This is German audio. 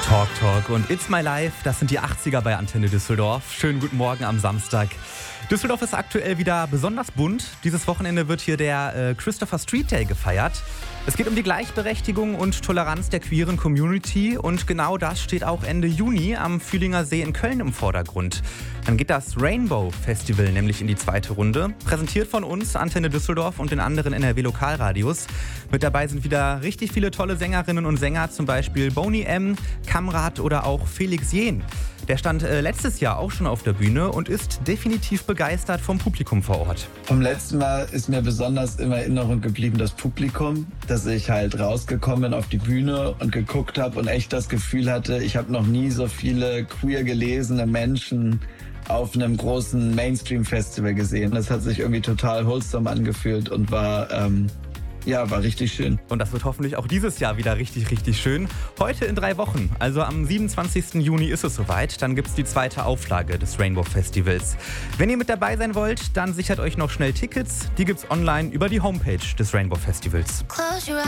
Talk und It's My Life, das sind die 80er bei Antenne Düsseldorf. Schönen guten Morgen am Samstag. Düsseldorf ist aktuell wieder besonders bunt. Dieses Wochenende wird hier der Christopher Street Day gefeiert. Es geht um die Gleichberechtigung und Toleranz der queeren Community und genau das steht auch Ende Juni am Fühlinger See in Köln im Vordergrund. Dann geht das Rainbow Festival nämlich in die zweite Runde. Präsentiert von uns, Antenne Düsseldorf und den anderen NRW-Lokalradios. Mit dabei sind wieder richtig viele tolle Sängerinnen und Sänger, zum Beispiel Boney M., Kamrat oder auch Felix Jähn. Der stand letztes Jahr auch schon auf der Bühne und ist definitiv begeistert vom Publikum vor Ort. Vom letzten Mal ist mir besonders in Erinnerung geblieben das Publikum, dass ich halt rausgekommen bin auf die Bühne und geguckt habe und echt das Gefühl hatte, ich habe noch nie so viele queer gelesene Menschen auf einem großen Mainstream-Festival gesehen. Das hat sich irgendwie total wholesome angefühlt und war richtig schön. Und das wird hoffentlich auch dieses Jahr wieder richtig, richtig schön. Heute in 3 Wochen, also am 27. Juni ist es soweit. Dann gibt es die zweite Auflage des Rainbow Festivals. Wenn ihr mit dabei sein wollt, dann sichert euch noch schnell Tickets. Die gibt's online über die Homepage des Rainbow Festivals.